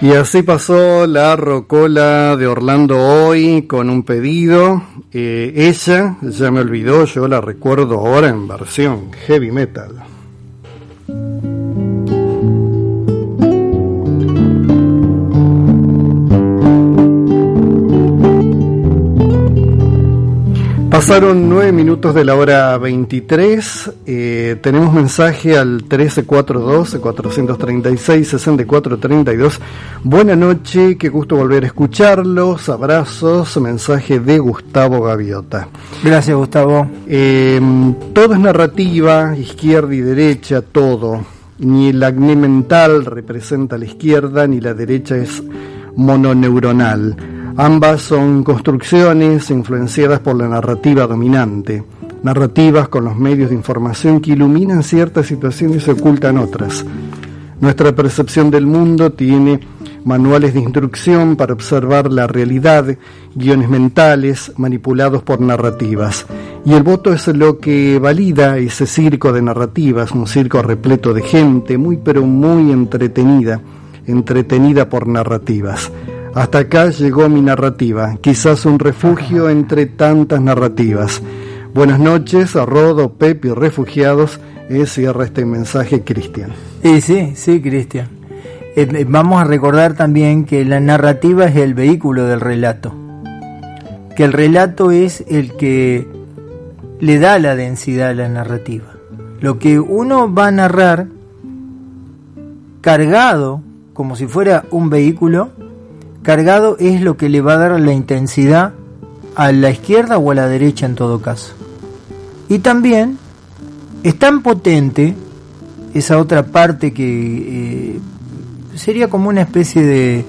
Y así pasó la rocola de Orlando hoy con un pedido. Ella ya me olvidó, yo la recuerdo ahora en versión heavy metal. Pasaron 9 minutos de la hora 23, tenemos mensaje al 1342-436-6432. Buena noche, qué gusto volver a escucharlos, abrazos, mensaje de Gustavo Gaviota. Gracias, Gustavo. Todo es narrativa, izquierda y derecha, todo. Ni el acné mental representa la izquierda, ni la derecha es mononeuronal. Ambas son construcciones influenciadas por la narrativa dominante, narrativas con los medios de información que iluminan ciertas situaciones y ocultan otras. Nuestra percepción del mundo tiene manuales de instrucción para observar la realidad, guiones mentales manipulados por narrativas. Y el voto es lo que valida ese circo de narrativas, un circo repleto de gente, muy pero muy entretenida por narrativas. Hasta acá llegó mi narrativa, quizás un refugio entre tantas narrativas. Buenas noches a Rodo, Pep y refugiados. Cierra este mensaje Cristian. Sí, Cristian. Vamos a recordar también que la narrativa es el vehículo del relato. Que el relato es el que le da la densidad a la narrativa. Lo que uno va a narrar cargado, como si fuera un vehículo, cargado es lo que le va a dar la intensidad a la izquierda o a la derecha en todo caso. Y también es tan potente esa otra parte que sería como una especie de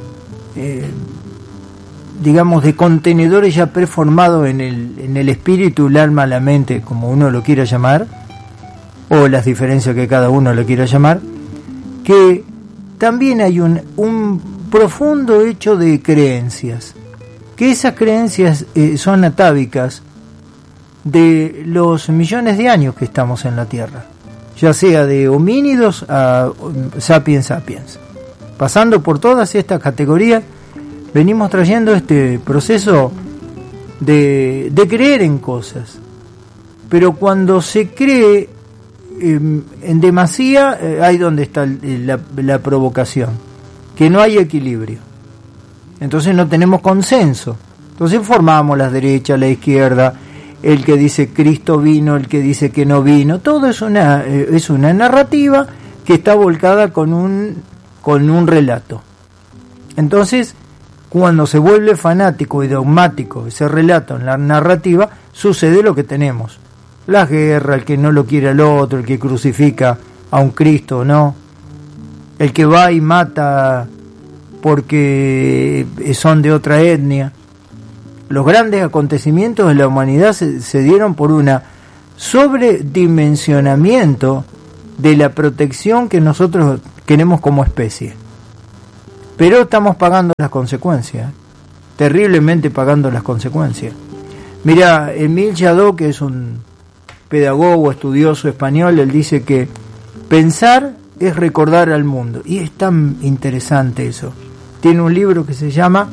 digamos de contenedores ya preformados en el espíritu, el alma, la mente, como uno lo quiera llamar, o las diferencias que cada uno lo quiera llamar, que también hay un profundo hecho de creencias, que esas creencias son atávicas de los millones de años que estamos en la Tierra, ya sea de homínidos a sapiens sapiens, pasando por todas estas categorías. Venimos trayendo este proceso de creer en cosas, pero cuando se cree en demasía, ahí donde está la provocación, que no hay equilibrio. Entonces no tenemos consenso. Entonces formamos la derecha, la izquierda, el que dice Cristo vino, el que dice que no vino. Todo es una narrativa que está volcada con un relato. Entonces, cuando se vuelve fanático y dogmático ese relato en la narrativa, sucede lo que tenemos. La guerra, el que no lo quiere al otro, el que crucifica a un Cristo, ¿no? El que va y mata porque son de otra etnia. Los grandes acontecimientos de la humanidad se dieron por un sobredimensionamiento de la protección que nosotros queremos como especie. Pero estamos pagando las consecuencias, terriblemente pagando las consecuencias. Mira, Émile Jadot, que es un pedagogo, estudioso español, él dice que pensar es recordar al mundo, y es tan interesante eso. Tiene un libro que se llama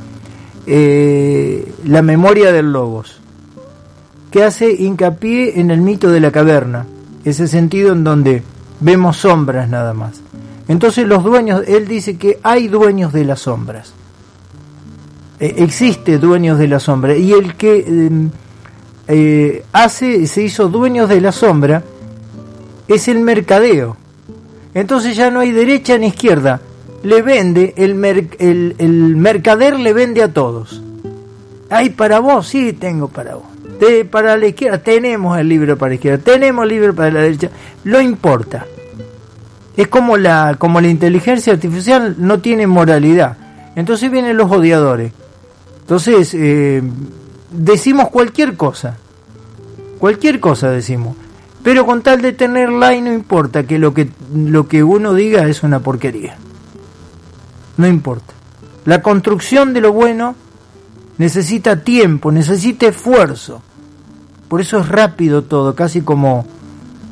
La memoria del logos, que hace hincapié en el mito de la caverna, ese sentido en donde vemos sombras nada más. Entonces los dueños, él dice que hay dueños de las sombras, existe dueños de la sombra, y el que se hizo dueños de la sombra es el mercadeo. Entonces ya no hay derecha ni izquierda, le vende el mercader le vende a todos. ¿Hay para vos? Sí, tengo para vos. Para la izquierda tenemos el libro para la izquierda, tenemos el libro para la derecha, lo importa. Es como la inteligencia artificial no tiene moralidad. Entonces vienen los odiadores. Entonces decimos cualquier cosa decimos, pero con tal de tener like no importa que lo que uno diga es una porquería, no importa. La construcción de lo bueno necesita tiempo, necesita esfuerzo, por eso es rápido todo, casi como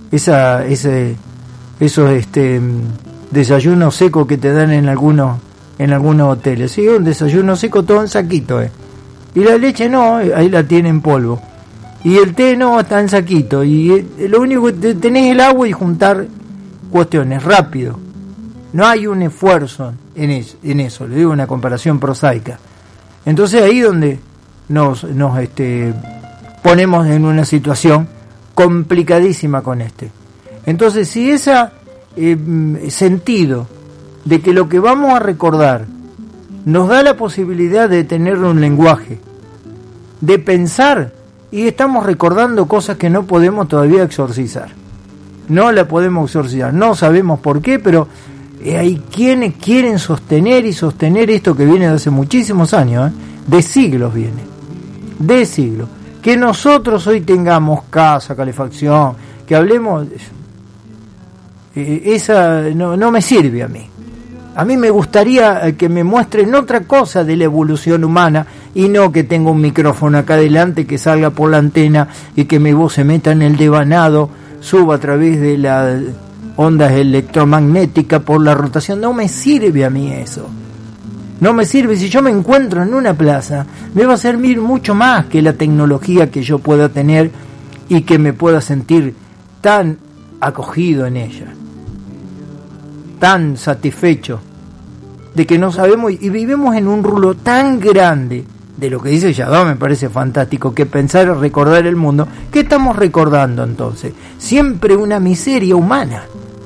esos desayunos secos que te dan en algunos en algunos hoteles. Sí, un desayuno seco todo en saquito, y la leche no, ahí la tiene en polvo. Y el té no, está en saquito. Y lo único que tenés el agua y juntar cuestiones, rápido. No hay un esfuerzo en eso, le digo una comparación prosaica. Entonces ahí donde nos ponemos en una situación complicadísima con Entonces, si ese sentido de que lo que vamos a recordar nos da la posibilidad de tener un lenguaje, de pensar, y estamos recordando cosas que no podemos todavía exorcizar. No la podemos exorcizar, no sabemos por qué, pero hay quienes quieren sostener esto que viene de hace muchísimos años, de siglos viene, de siglos. Que nosotros hoy tengamos casa, calefacción, que hablemos, esa no me sirve a mí. A mí me gustaría que me muestren otra cosa de la evolución humana y no que tenga un micrófono acá adelante, que salga por la antena y que mi voz se meta en el devanado, suba a través de las ondas electromagnéticas por la rotación. No me sirve a mí eso. No me sirve. Si yo me encuentro en una plaza, me va a servir mucho más que la tecnología que yo pueda tener y que me pueda sentir tan acogido en ella, tan satisfecho de que no sabemos y vivimos en un rulo tan grande de lo que dice Yadó. Me parece fantástico que pensar y recordar el mundo. ¿Qué estamos recordando entonces? Siempre una miseria humana.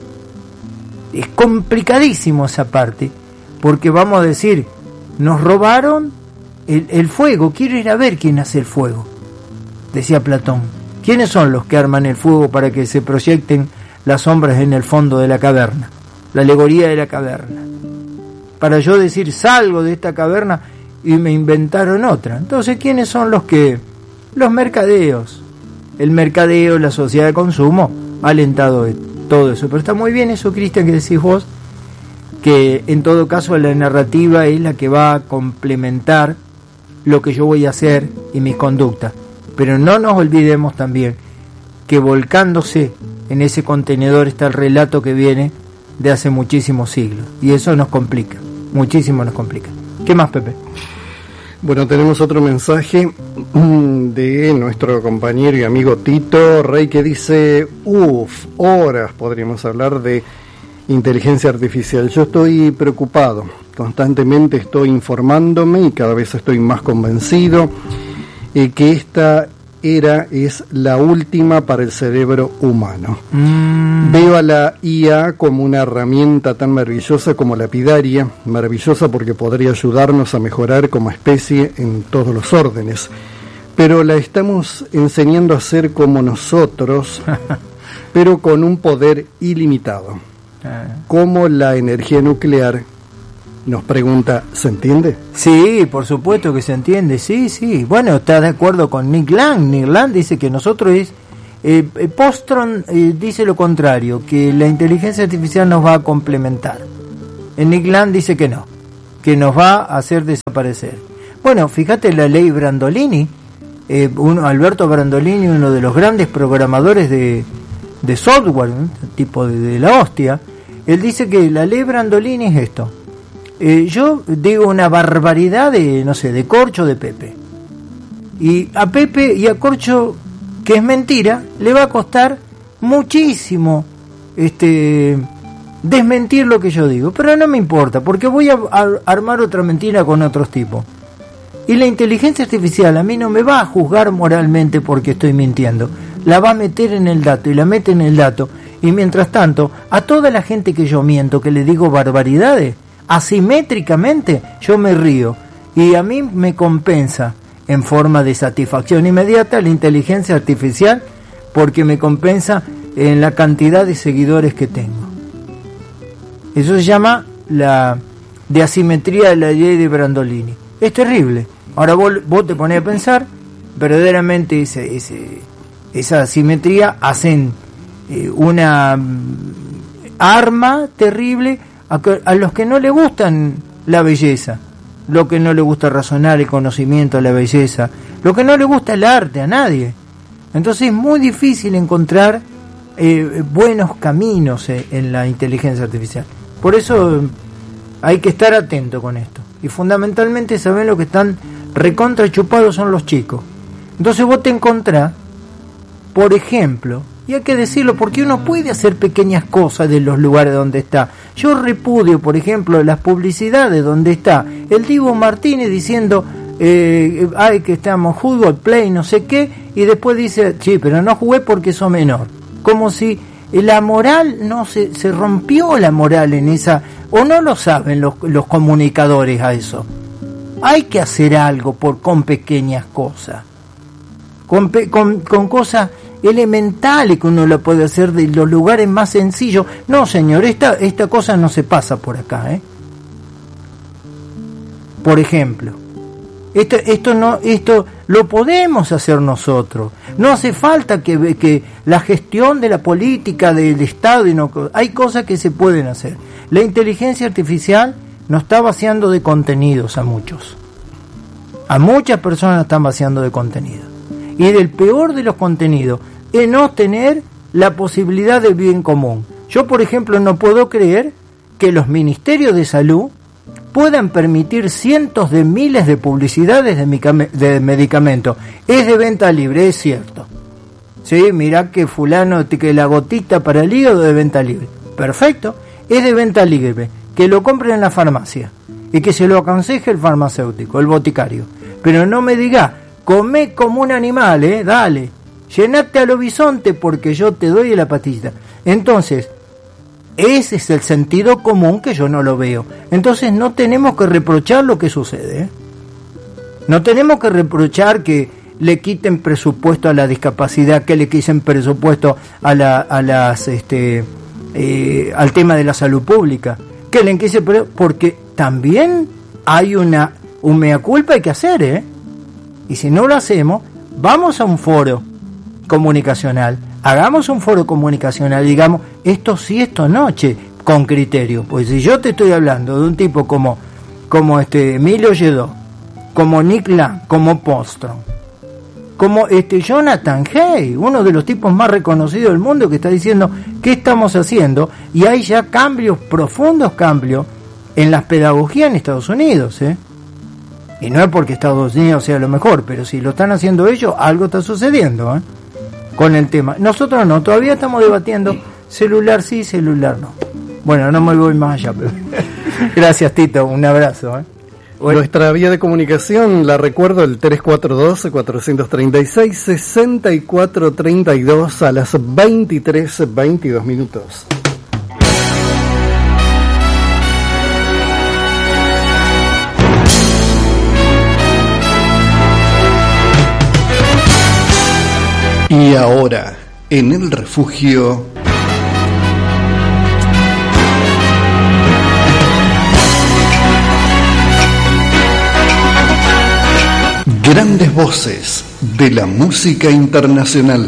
Es complicadísimo esa parte, porque vamos a decir, nos robaron el fuego. Quiero ir a ver quién hace el fuego, decía Platón. ¿Quiénes son los que arman el fuego para que se proyecten las sombras en el fondo de la caverna? La alegoría de la caverna. Para yo decir, salgo de esta caverna y me inventaron otra. Entonces, ¿quiénes son los mercadeos? El mercadeo, la sociedad de consumo, ha alentado todo eso. Pero está muy bien eso, Cristian, que decís vos, que en todo caso la narrativa es la que va a complementar lo que yo voy a hacer y mis conductas. Pero no nos olvidemos también que volcándose en ese contenedor está el relato que viene de hace muchísimos siglos, y eso nos complica, muchísimo nos complica. ¿Qué más, Pepe? Bueno, tenemos otro mensaje de nuestro compañero y amigo Tito Rey, que dice, horas podríamos hablar de inteligencia artificial. Yo estoy preocupado, constantemente estoy informándome y cada vez estoy más convencido que esta era es la última para el cerebro humano. Veo a la IA como una herramienta tan maravillosa como lapidaria, maravillosa porque podría ayudarnos a mejorar como especie en todos los órdenes, pero la estamos enseñando a ser como nosotros, pero con un poder ilimitado, como la energía nuclear. Nos pregunta, ¿se entiende? Sí, por supuesto que se entiende, sí. Bueno, está de acuerdo con Nick Land. Nick Land dice que nosotros Postron dice lo contrario, que la inteligencia artificial nos va a complementar. Nick Land dice que no, que nos va a hacer desaparecer. Bueno, fíjate la ley Brandolini, Alberto Brandolini, uno de los grandes programadores de software, tipo de la hostia, él dice que la ley Brandolini es esto. Yo digo una barbaridad de Corcho, de Pepe. Y a Pepe y a Corcho, que es mentira, le va a costar muchísimo desmentir lo que yo digo. Pero no me importa, porque voy a armar otra mentira con otros tipos. Y la inteligencia artificial a mí no me va a juzgar moralmente porque estoy mintiendo. La va a meter en el dato y la mete en el dato. Y mientras tanto, a toda la gente que yo miento, que le digo barbaridades, asimétricamente yo me río y a mí me compensa en forma de satisfacción inmediata la inteligencia artificial, porque me compensa en la cantidad de seguidores que tengo. Eso se llama de asimetría de la ley de Brandolini. Es terrible. Ahora vos te ponés a pensar, verdaderamente esa asimetría hacen una arma terrible a los que no le gustan la belleza, lo que no le gusta razonar, el conocimiento, la belleza, lo que no le gusta el arte, a nadie. Entonces es muy difícil encontrar buenos caminos en la inteligencia artificial. Por eso Hay que estar atento con esto. Y fundamentalmente, ¿saben lo que están recontra chupados? Son los chicos. Entonces vos te encontrás, por ejemplo, y hay que decirlo porque uno puede hacer pequeñas cosas de los lugares donde está. Yo repudio, por ejemplo, las publicidades donde está el Dibu Martínez diciendo ay, que estamos fútbol, play, no sé qué, y después dice, sí, pero no jugué porque soy menor. Como si la moral no se rompió la moral en esa, o no lo saben los comunicadores a eso. Hay que hacer algo con pequeñas cosas, con cosas elementales que uno lo puede hacer de los lugares más sencillos. No, señor, esta cosa no se pasa por acá, Por ejemplo, esto lo podemos hacer nosotros. No hace falta que la gestión de la política del Estado hay cosas que se pueden hacer. La inteligencia artificial nos está vaciando de contenidos a muchos. A muchas personas nos están vaciando de contenido. Y del peor de los contenidos es no tener la posibilidad de bien común. Yo, por ejemplo, no puedo creer que los ministerios de salud puedan permitir cientos de miles de publicidades de medicamentos. Es de venta libre, es cierto. Sí, mirá que fulano, que la gotita para el hígado de venta libre. Perfecto, es de venta libre. Que lo compren en la farmacia y que se lo aconseje el farmacéutico, el boticario. Pero no me diga, comé como un animal, dale, llenate a lo bisonte porque yo te doy la pastilla. Entonces, ese es el sentido común que yo no lo veo. Entonces no tenemos que reprochar lo que sucede, No tenemos que reprochar que le quiten presupuesto a la discapacidad, que le quiten presupuesto al tema de la salud pública, que le quiten, porque también hay un mea culpa hay que hacer, Y si no lo hacemos, vamos a un foro comunicacional, hagamos un foro comunicacional, digamos, esto sí, esto no, con criterio. Pues si yo te estoy hablando de un tipo como Emilio Lledó, como Nick Lang, como Postron, como Jonathan Hay, uno de los tipos más reconocidos del mundo, que está diciendo qué estamos haciendo, y hay ya profundos cambios en las pedagogías en Estados Unidos, Y no es porque Estados Unidos sea lo mejor, pero si lo están haciendo ellos, algo está sucediendo, con el tema. Nosotros no, todavía estamos debatiendo celular sí, celular no. Bueno, no me voy más allá, pero gracias, Tito, un abrazo. Nuestra vía de comunicación, la recuerdo, el 3412-436-6432 a las 23:22 minutos. Y ahora, en el refugio, grandes voces de la música internacional.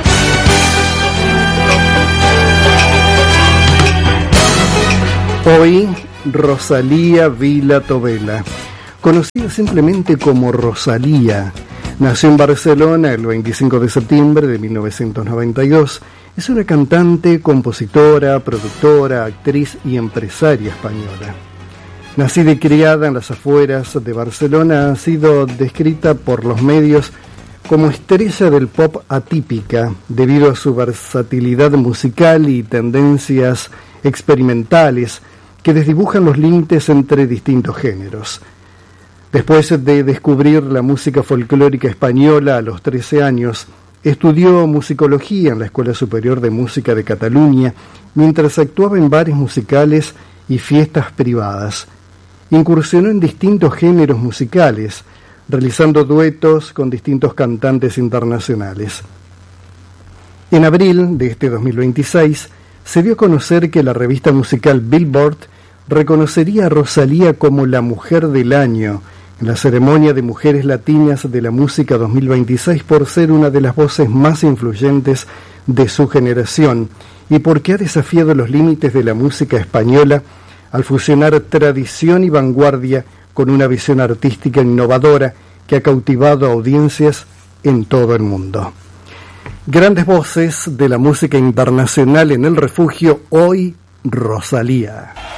Hoy, Rosalía Vila Tobela, conocida simplemente como Rosalía. Nació en Barcelona el 25 de septiembre de 1992. Es una cantante, compositora, productora, actriz y empresaria española. Nacida y criada en las afueras de Barcelona, ha sido descrita por los medios como estrella del pop atípica debido a su versatilidad musical y tendencias experimentales que desdibujan los límites entre distintos géneros. Después de descubrir la música folclórica española a los 13 años, estudió musicología en la Escuela Superior de Música de Cataluña, mientras actuaba en bares musicales y fiestas privadas. Incursionó en distintos géneros musicales, realizando duetos con distintos cantantes internacionales. En abril de este 2026, se dio a conocer que la revista musical Billboard reconocería a Rosalía como la Mujer del Año en la ceremonia de Mujeres Latinas de la Música 2026 por ser una de las voces más influyentes de su generación y porque ha desafiado los límites de la música española al fusionar tradición y vanguardia con una visión artística innovadora que ha cautivado a audiencias en todo el mundo. Grandes voces de la música internacional en el refugio, hoy Rosalía.